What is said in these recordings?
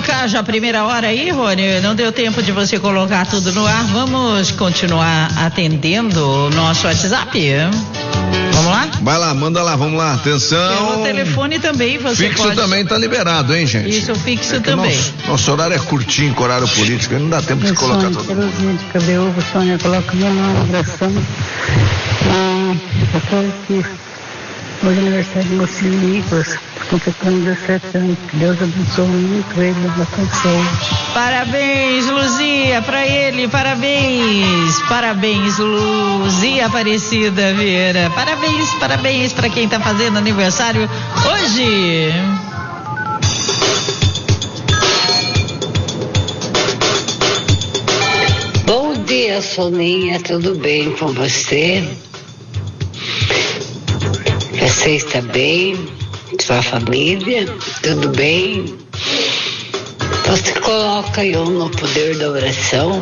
colocar já a primeira hora aí, Rony? Não deu tempo de você colocar tudo no ar. Vamos continuar atendendo o nosso WhatsApp? Vamos lá? Vai lá, manda lá, vamos lá, atenção. Pelo telefone também você fixo pode... também tá liberado, hein, gente? Isso, fixo também. Nosso horário é curtinho, com horário político, não dá tempo de colocar tudo. Cabeúva, Sônia, coloca minha mão na oração. Eu tô aqui. Hoje é aniversário do meu filho Nicolas, completando 17 anos. Que Deus abençoe muito ele, bastante saúde. Parabéns, Luzia, pra ele, parabéns. Parabéns, Luzia Aparecida Vieira. Parabéns pra quem tá fazendo aniversário hoje. Bom dia, Soninha, tudo bem com você? Você está bem? Sua família? Tudo bem? Você coloca eu no poder da oração?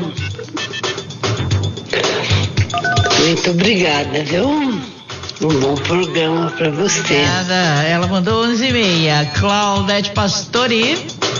Muito obrigada, viu? Um bom programa para você. Nada, ela mandou 11h30. Claudete Pastori.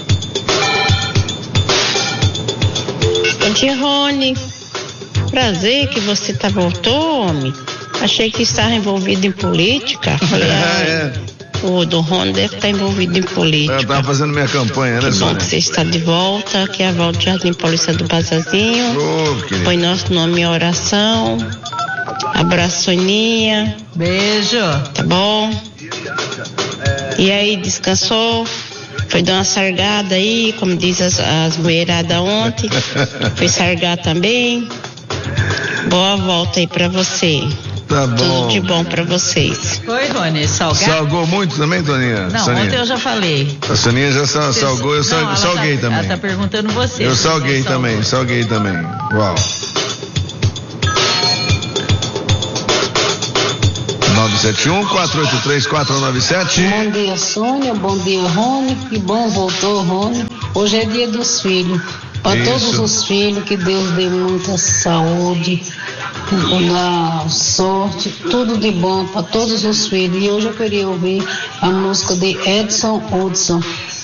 Bom dia, Rony. Prazer que você voltou, homem. Achei que estava envolvido em política. Falei, o do Rony deve estar envolvido em política. Eu estava fazendo minha campanha, né, Sônia? Que bom Sônia? que você está de volta, que é a volta de Jardim Paulista do Bazazinho. Põe nosso nome em oração. Abraço, Soninha. Beijo. Tá bom? E aí, descansou? Foi dar uma sargada aí, como diz as mulheradas ontem. Foi sargar também. Boa volta aí pra você. Tá bom. Tudo de bom pra vocês. Oi, Rony, salgado? Salgou muito também, Toninha? Não, Soninha? ontem eu já falei. A Soninha já salgou, eu salguei também. Ela tá perguntando você. Eu salguei também. Uau. 971-483-497. Bom dia, Sônia. Bom dia, Rony. Que bom voltou, Rony. Hoje é dia dos filhos. Para todos os filhos, que Deus dê muita saúde, sorte, tudo de bom para todos os filhos. E hoje eu queria ouvir a música de Edson Hudson.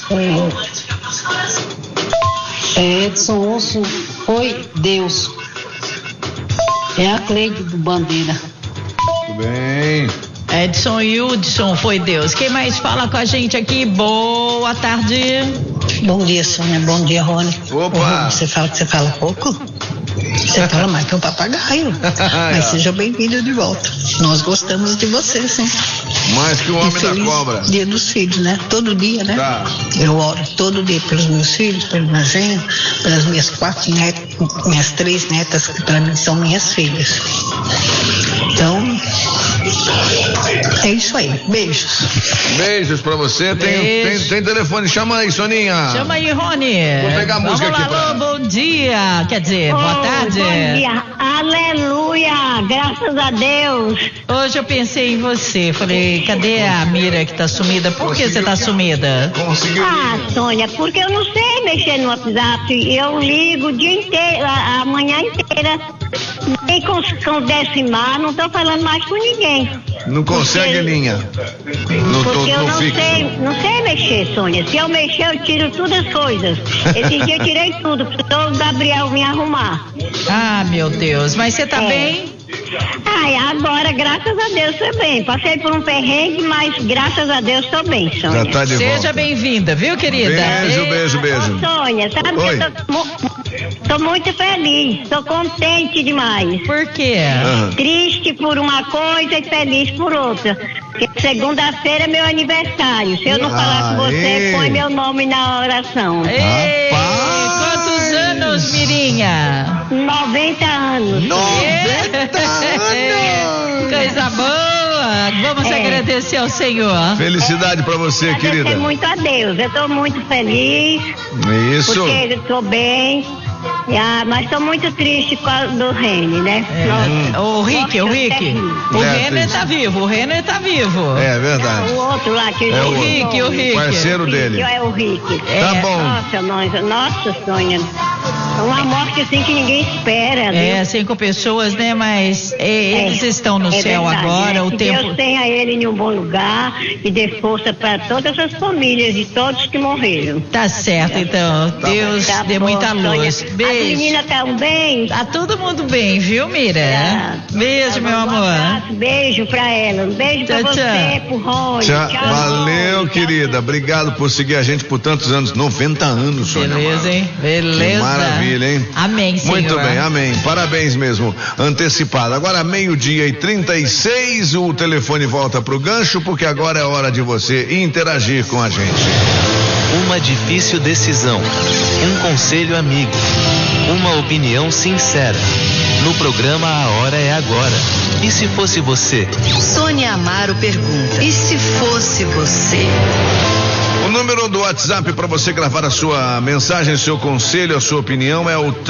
Edson Hudson, Foi Deus. É a Cleide do Bandeira. Tudo bem. Edson e Hudson, Foi Deus. Quem mais fala com a gente aqui? Boa tarde. Bom dia, Sônia. Bom dia, Rony. Opa! Você fala que você fala pouco? Você fala mais que um papagaio. Mas seja bem-vindo de volta. Nós gostamos de você, sim. Mais que o homem da cobra. Dia dos filhos, né? Todo dia, né? Tá. Eu oro todo dia pelos meus filhos, pelo meu genro, pelas minhas 4 netas, minhas 3 netas, que para mim são minhas filhas. Então, é isso aí. Beijos. Beijos pra você. Tem telefone. Chama aí, Soninha. Chama aí, Rony. Vou pegar a música Vamos aqui. Alô, bom dia. Quer dizer, boa tarde. Bom dia. Aleluia. Graças a Deus. Hoje eu pensei em você. Falei, cadê a Mira que tá sumida? Por que você tá sumida? Conseguiu. Sônia, porque eu não sei mexer no WhatsApp. Eu ligo o dia inteiro, a manhã inteira. Nem com decimar, não tô falando mais com ninguém. Não consegue linha. Porque eu não sei mexer, Sônia. Se eu mexer, eu tiro todas as coisas. Esse dia eu tirei tudo, precisou o Gabriel vir arrumar. Ah, meu Deus. Mas você tá bem? Ai, agora, graças a Deus, tô bem. Passei por um perrengue, mas graças a Deus tô bem, Sônia. Já tá de volta. Seja bem-vinda, viu, querida? Beijo. Ô, Sônia, sabe que eu tô muito feliz, tô contente demais. Por quê? Triste por uma coisa e feliz por outra. Porque segunda-feira é meu aniversário. Se eu não falar com você, põe meu nome na oração. Ei, quantos anos, Mirinha? 90 anos. 90 anos! Coisa boa! Vamos agradecer ao Senhor. Felicidade pra você, querida. Agradecer muito a Deus. Eu tô muito feliz. Isso. Porque eu tô bem. Mas estou muito triste por causa do Rene, né? O Rick. O Renner tá vivo, É verdade. Não, o outro lá que o Rick. Parceiro dele. É o Rick. Tá bom. Nossa, Sônia. Uma morte assim que ninguém espera, viu? 5 pessoas, né? Mas eles estão no céu verdade, agora, né? o que tempo... Deus tenha ele em um bom lugar e dê força para todas as famílias e todos que morreram. Tá certo, então. Deus dê muita luz. Sônia. Beijo. As meninas estão bem? Tá todo mundo bem, viu, Mira? Beijo, meu amor. Um abraço, beijo pra ela. Um beijo pra você, pro Rony. Tchau. Valeu, Rony. querida. Obrigado por seguir a gente por tantos anos. 90 anos, Sônia. Beleza, hein? Beleza. Que maravilha, hein? Amém, Senhor. Muito bem, amém. Parabéns mesmo. Antecipado. Agora, 12:36, o telefone volta pro gancho, porque agora é hora de você interagir com a gente. Uma difícil decisão, um conselho amigo, uma opinião sincera. No programa A Hora é Agora. E se fosse você? Sônia Amaro pergunta: e se fosse você? O número do WhatsApp para você gravar a sua mensagem, seu conselho, a sua opinião é o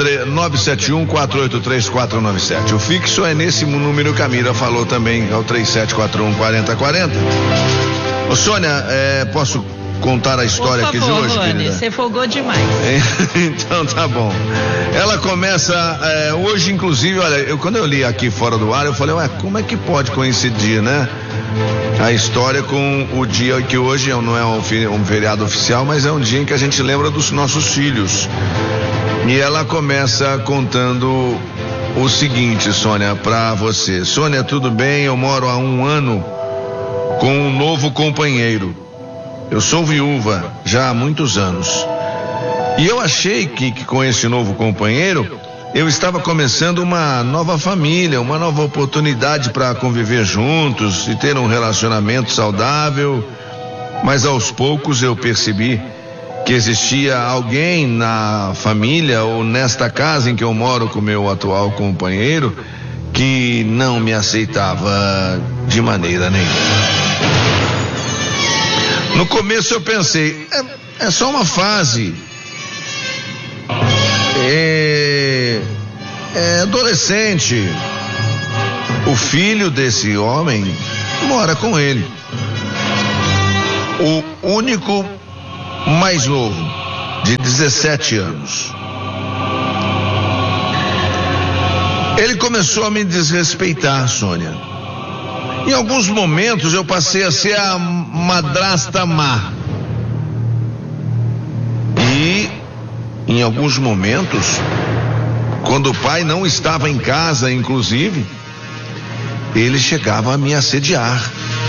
971-483-497. O fixo é nesse número que a Mira falou também, é o 3741-4040. Ô Sônia, posso contar a história aqui de hoje, Rony, querida? você folgou demais. Então tá bom. Ela começa hoje, inclusive, olha, quando eu li aqui fora do ar, eu falei, como é que pode coincidir, né? A história com o dia que hoje não é um feriado oficial, mas é um dia em que a gente lembra dos nossos filhos. E ela começa contando o seguinte, Sônia, pra você. Sônia, tudo bem? Eu moro há 1 ano com um novo companheiro. Eu sou viúva já há muitos anos. E eu achei que com esse novo companheiro eu estava começando uma nova família, uma nova oportunidade para conviver juntos e ter um relacionamento saudável. Mas aos poucos eu percebi que existia alguém na família ou nesta casa em que eu moro com meu atual companheiro que não me aceitava de maneira nenhuma. No começo eu pensei, é só uma fase. É adolescente. O filho desse homem mora com ele. O único mais novo, de 17 anos. Ele começou a me desrespeitar, Sônia. Em alguns momentos eu passei a ser a madrasta má. E em alguns momentos, quando o pai não estava em casa, inclusive, ele chegava a me assediar.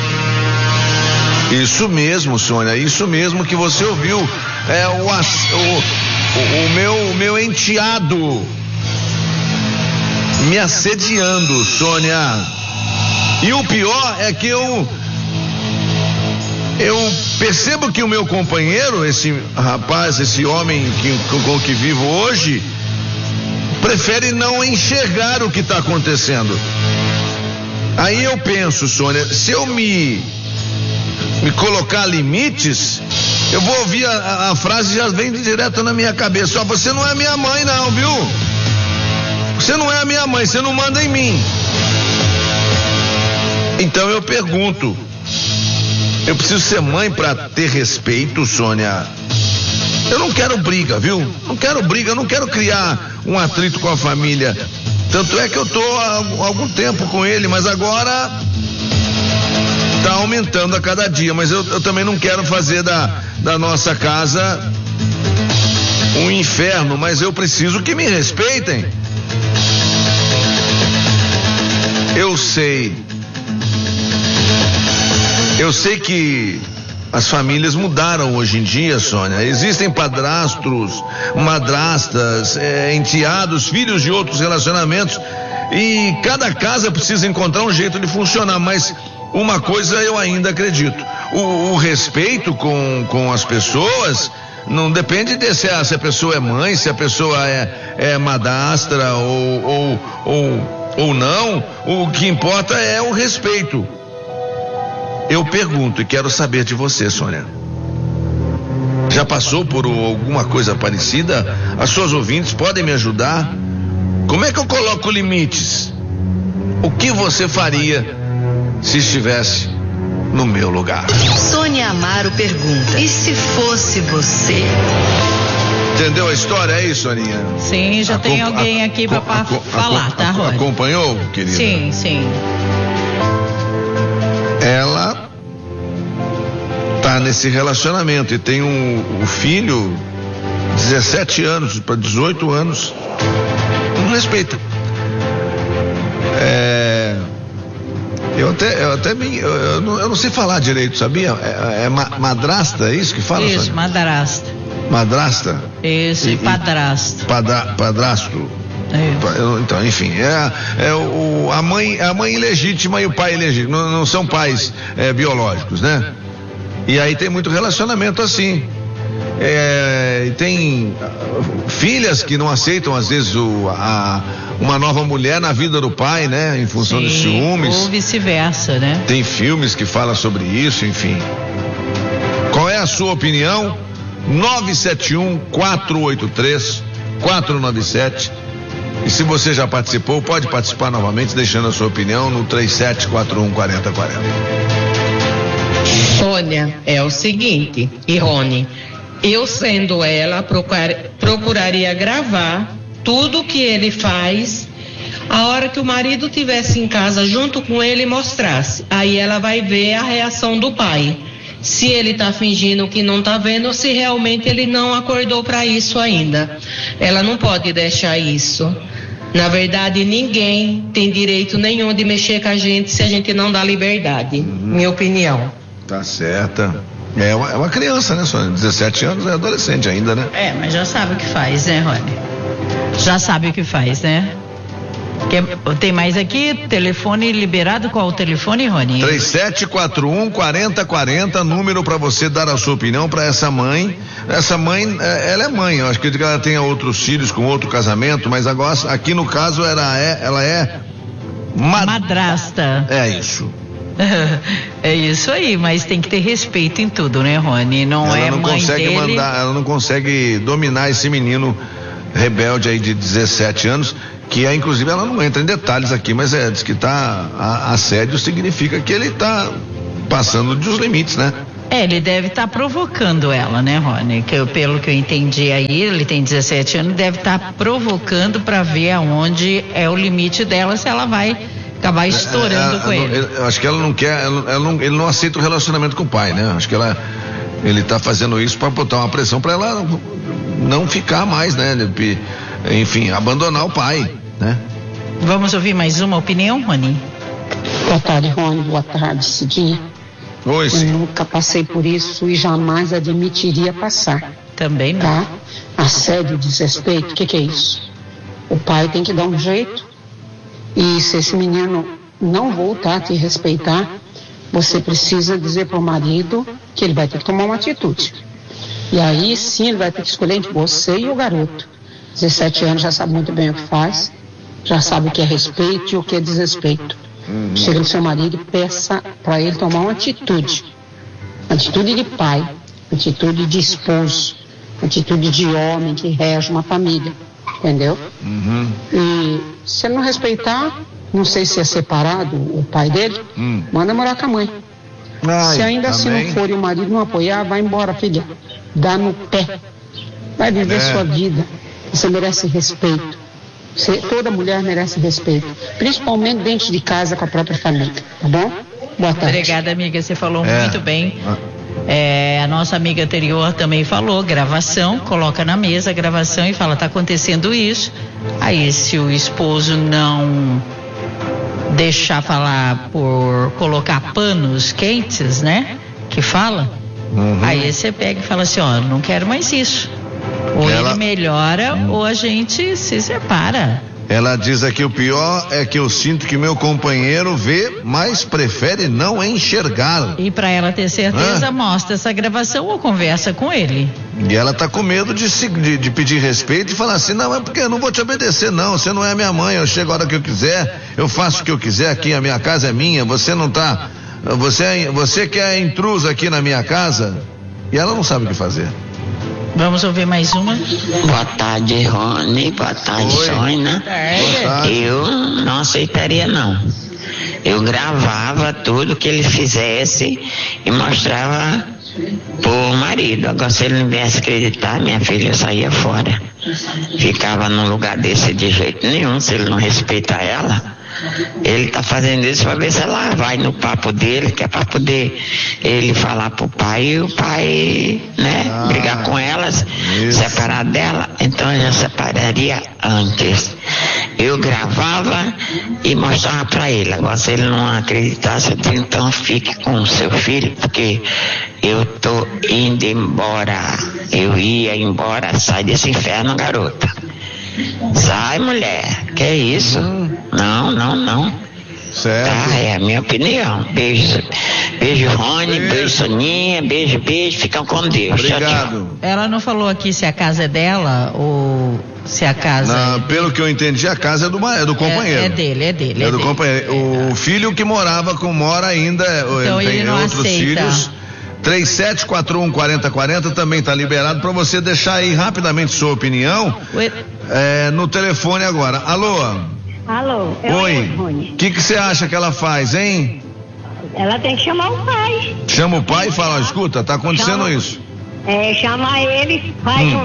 Isso mesmo, Sônia, isso mesmo que você ouviu. É o meu enteado me assediando, Sônia. E o pior é que eu percebo que o meu companheiro, esse rapaz, esse homem com que vivo hoje, prefere não enxergar o que está acontecendo. Aí eu penso, Sônia, se eu me colocar limites, eu vou ouvir a frase, já vem direto na minha cabeça: você não é minha mãe não, viu? Você não é a minha mãe, você não manda em mim. Então eu pergunto, eu preciso ser mãe para ter respeito, Sônia? Eu não quero briga, viu? Não quero briga, não quero criar um atrito com a família. Tanto é que eu tô há algum tempo com ele, mas agora tá aumentando a cada dia. Mas eu também não quero fazer da nossa casa um inferno, mas eu preciso que me respeitem. Eu sei que as famílias mudaram hoje em dia, Sônia. Existem padrastros, madrastas, enteados, filhos de outros relacionamentos. E cada casa precisa encontrar um jeito de funcionar. Mas uma coisa eu ainda acredito: o respeito com as pessoas não depende de se a pessoa é mãe, se a pessoa é madrasta ou não. O que importa é o respeito. Eu pergunto e quero saber de você, Sônia. Já passou por alguma coisa parecida? As suas ouvintes podem me ajudar? Como é que eu coloco limites? O que você faria se estivesse no meu lugar? Sônia Amaro pergunta: e se fosse você? Entendeu a história? É isso, Aninha? Sim, já tem alguém aqui para falar, tá, Rony? Acompanhou, querida? Sim, sim. Ela tá nesse relacionamento e tem um filho, 17 anos para 18 anos. Não respeita. Eu não sei falar direito, sabia? É madrasta, é isso que fala? Isso, Sônia? madrasta. Madrasta? Isso, e padrasto. Padrasto. Então, enfim, a mãe ilegítima e o pai ilegítimo, não são pais biológicos, né? E aí tem muito relacionamento assim. Tem filhas que não aceitam às vezes uma nova mulher na vida do pai, né? Em função de ciúmes. Ou vice-versa, né? Tem filmes que falam sobre isso, enfim. Qual é a sua opinião? 971-483-497. E se você já participou, pode participar novamente, deixando a sua opinião no 3741-4040. Sônia, é o seguinte, e Rony, eu sendo ela, procuraria gravar tudo que ele faz, a hora que o marido estivesse em casa junto com ele e mostrasse. Aí ela vai ver a reação do pai. Se ele tá fingindo que não tá vendo ou se realmente ele não acordou para isso ainda. Ela não pode deixar isso. Na verdade, ninguém tem direito nenhum de mexer com a gente se a gente não dá liberdade. Minha opinião. Tá certa. É uma criança, né, Sônia? 17 anos, é adolescente ainda, né? Mas já sabe o que faz, né, Rony? Já sabe o que faz, né? Tem mais aqui, telefone liberado. Qual o telefone, Rony? 3741-4040, número para você dar a sua opinião para essa mãe. Essa mãe, ela é mãe, eu acho que ela tenha outros filhos com outro casamento, mas agora, aqui no caso, ela é madrasta. É isso. É isso aí, mas tem que ter respeito em tudo, né, Rony? Ela não mãe consegue dele. ela não consegue dominar esse menino rebelde aí de 17 anos, que inclusive ela não entra em detalhes aqui, mas diz que assédio significa que ele tá passando dos limites, né? Ele deve estar provocando ela, né, Rony? Pelo que eu entendi aí, ele tem 17 anos, deve estar provocando para ver aonde é o limite dela, se ela vai acabar estourando com ele. Eu acho que ela não quer, ele não aceita o relacionamento com o pai, né? Acho que ele tá fazendo isso para botar uma pressão para ela não ficar mais, né? Enfim, abandonar o pai, né? Vamos ouvir mais uma opinião, Rony? Boa tarde, Rony. Boa tarde, Cidinha. Oi, sim. Eu nunca passei por isso e jamais admitiria passar. Também não. Tá? Assédio, desrespeito, o que é isso? O pai tem que dar um jeito. E se esse menino não voltar a te respeitar, você precisa dizer para o marido que ele vai ter que tomar uma atitude. E aí sim ele vai ter que escolher entre você e o garoto. 17 anos, já sabe muito bem o que faz, já sabe o que é respeito e o que é desrespeito. Chega no seu marido e peça para ele tomar uma atitude. Atitude de pai, atitude de esposo, atitude de homem que rege uma família. Entendeu? E se ele não respeitar, não sei se é separado o pai dele, manda morar com a mãe. Se ainda assim não for e o marido não apoiar, vai embora, filha. Dá no pé. Vai viver sua vida. Você merece respeito. Toda mulher merece respeito. Principalmente dentro de casa com a própria família. Tá bom? Boa tarde. Obrigada, amiga. Você falou muito bem. A nossa amiga anterior também falou, gravação, coloca na mesa a gravação e fala, tá acontecendo isso. Aí se o esposo não deixar falar por colocar panos quentes, né? Que fala, aí você pega e fala assim, não quero mais isso. Ou ele melhora ou a gente se separa. Ela diz aqui, o pior é que eu sinto que meu companheiro vê, mas prefere não enxergar. E para ela ter certeza, mostra essa gravação ou conversa com ele. E ela tá com medo de pedir respeito e falar assim, não, é porque eu não vou te obedecer não, você não é minha mãe, eu chego a hora que eu quiser, eu faço o que eu quiser aqui, a minha casa é minha, você não tá, você que é intruso aqui na minha casa, e ela não sabe o que fazer. Vamos ouvir mais uma. Boa tarde, Rony. Boa tarde, Sônia. Eu não aceitaria, não. Eu gravava tudo que ele fizesse e mostrava pro marido. Agora, se ele não viesse acreditar, minha filha saía fora. Ficava num lugar desse de jeito nenhum, se ele não respeita ela. Ele tá fazendo isso para ver se ela vai no papo dele, que é para poder ele falar pro pai e o pai, né, brigar com elas, separar dela. Então eu já separaria antes. Eu gravava e mostrava para ele. Agora, se ele não acreditasse, eu disse, então fique com o seu filho, porque eu tô indo embora. Eu ia embora, sai desse inferno, garota. Sai, mulher, que é isso? Não. Certo. Tá, é a minha opinião. Beijo, Rony, beijo, Soninha, beijo, ficam com Deus. Obrigado. Tchau. Ela não falou aqui se a casa é dela ou se a casa... Não, pelo que eu entendi, a casa é do companheiro. É dele. É do companheiro. O filho que mora ainda, então ele tem outros aceita. Filhos. 3741-4040 também está liberado para você deixar aí rapidamente sua opinião no telefone agora. Alô? Oi. O que você acha que ela faz, hein? Ela tem que chamar o pai. Chama o pai e fala, escuta, tá acontecendo isso. Chama ele,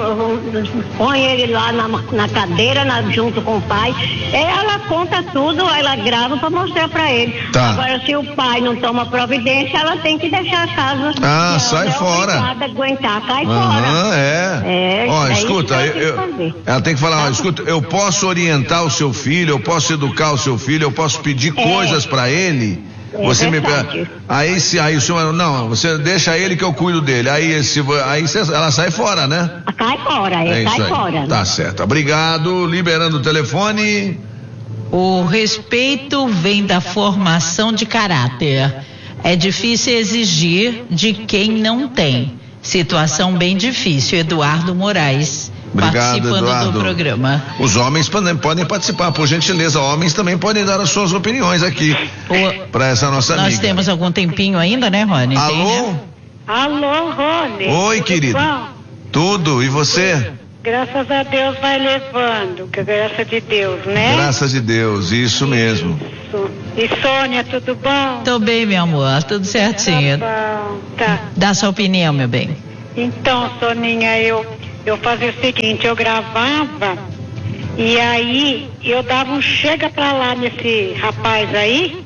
põe ele lá na cadeira, junto com o pai. Ela conta tudo, ela grava para mostrar para ele. Tá. Agora, se o pai não toma providência, ela tem que deixar a casa. Sai fora. Aguentar, cai fora. Ó, escuta, ela tem que falar, escuta, eu posso orientar o seu filho, eu posso educar o seu filho, eu posso pedir coisas para ele. Você me aí o senhor não, você deixa ele que eu cuido dele. Aí ela sai fora, né? Cai fora, sai fora. Tá certo. Obrigado. Liberando o telefone. O respeito vem da formação de caráter. É difícil exigir de quem não tem. Situação bem difícil. Eduardo Moraes. Obrigado, participando Eduardo. do programa. Os homens podem participar, por gentileza. Homens também podem dar as suas opiniões aqui para essa nossa amiga. Nós temos algum tempinho ainda, né, Rony? Alô? Alô, Rony. Oi, querido. Tudo, e você? Graças a Deus vai levando, que é graça de Deus, né? Graças de Deus, isso mesmo. E Sônia, tudo bom? Tô bem, meu amor, tudo certinho. Tá bom, tá. Dá sua opinião, meu bem. Então, Soninha, eu fazia o seguinte, eu gravava e aí eu dava um chega pra lá nesse rapaz aí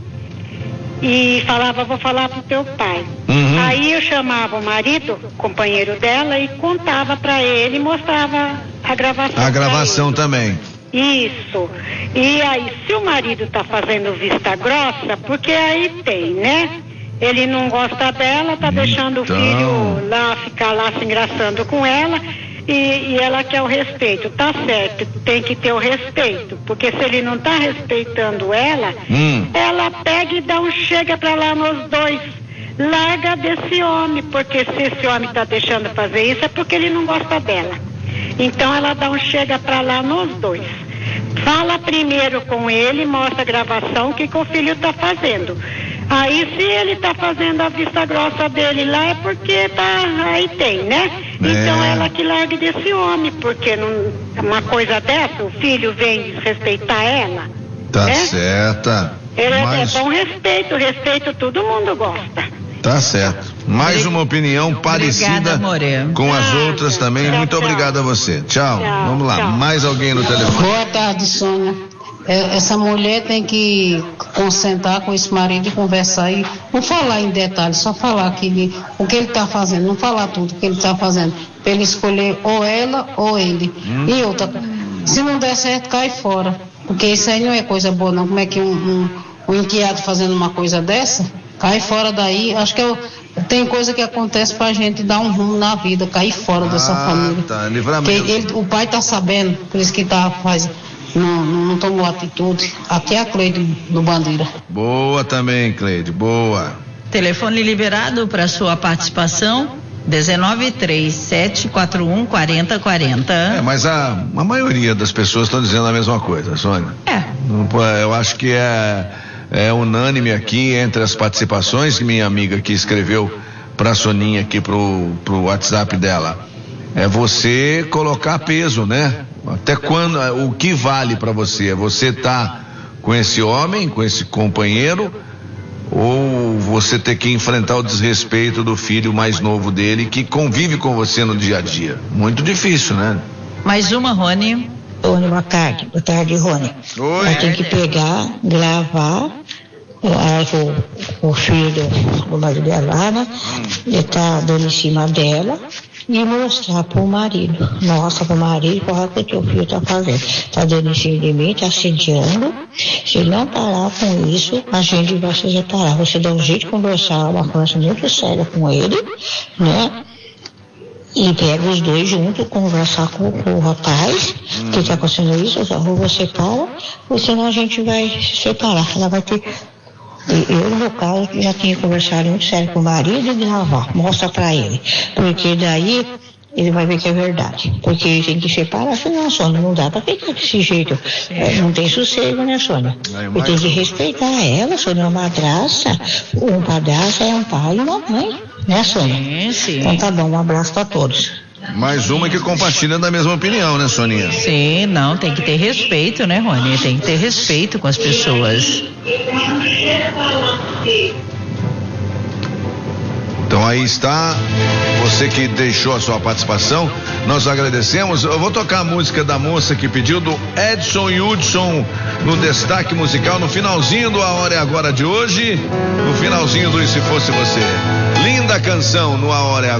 e falava, vou falar pro teu pai. Aí eu chamava o marido, companheiro dela, e contava pra ele, mostrava a gravação. A gravação também. Isso. E aí, se o marido tá fazendo vista grossa, porque aí tem, né? Ele não gosta dela, tá deixando o filho lá, ficar lá se engraçando com ela. E ela quer o respeito, tá certo, tem que ter o respeito, porque se ele não tá respeitando ela, ela pega e dá um chega pra lá nos dois, larga desse homem, porque se esse homem tá deixando fazer isso é porque ele não gosta dela. Então ela dá um chega pra lá nos dois, fala primeiro com ele, mostra a gravação, o que o filho tá fazendo. Aí se ele tá fazendo a vista grossa dele lá é porque aí tem, né? Então ela que largue desse homem, porque uma coisa dessa, o filho vem desrespeitar ela. Tá né? certa. É bom respeito todo mundo gosta. Tá certo. Mais uma opinião parecida com as outras também. Muito obrigado a você. Tchau. Vamos lá. Mais alguém no telefone? Boa tarde, Sônia. Essa mulher tem que concentrar com esse marido e conversar aí, não falar em detalhes, só falar aqui o que ele está fazendo, não falar tudo o que ele está fazendo, para ele escolher ou ela ou ele. E outra, se não der certo, cai fora, porque isso aí não é coisa boa não. Como é que um enteado fazendo uma coisa dessa, cai fora daí. Acho que tem coisa que acontece pra gente dar um rumo na vida, cair fora dessa família. Tá, livramento. O pai tá sabendo, por isso que não tomou atitude. Aqui é a Cleide do Bandeira. Boa também, Cleide, boa. Telefone liberado para sua participação, 1937414040. Mas a maioria das pessoas estão dizendo a mesma coisa, Sônia. Eu acho que é unânime aqui entre as participações que minha amiga aqui escreveu pra Soninha aqui pro WhatsApp dela. É você colocar peso, né? Até quando, o que vale para você? É você tá com esse homem, com esse companheiro, ou você ter que enfrentar o desrespeito do filho mais novo dele, que convive com você no dia a dia. Muito difícil, né? Mais uma, Rony. Rony, boa tarde, Rony. Oi. Ela tem que pegar, gravar o filho do marido dela lá, né? Ele tá dando em cima dela e mostrar pro marido. Mostra pro marido qual é que o teu filho tá fazendo. Tá dando em cima de mim, tá assediando. Se ele não parar com isso, a gente vai se separar. Você dá um jeito de conversar, uma conversa muito séria com ele, né? E pega os dois juntos, conversar com o rapaz, que tá acontecendo isso, ou você para, ou senão a gente vai se separar. Ela vai ter. Eu, no meu caso, já tinha conversado muito sério com o marido e gravar, mostra pra ele. Porque daí ele vai ver que é verdade. Porque ele tem que separar, senão, Sônia, não dá pra ficar desse jeito. Não tem sossego, né, Sônia? Eu tenho que respeitar ela, Sônia, é uma madrasta. Um padrasto é um pai e uma mãe, né, Sônia? Sim. Então tá bom, um abraço pra todos. Mais uma que compartilha da mesma opinião, né, Soninha? Sim, não, tem que ter respeito, né, Rony? Tem que ter respeito com as pessoas. Então aí está, você que deixou a sua participação, nós agradecemos. Eu vou tocar a música da moça que pediu, do Edson Hudson, no destaque musical, no finalzinho do A Hora é Agora de hoje, no finalzinho do E Se Fosse Você. Linda canção no A Hora é Agora.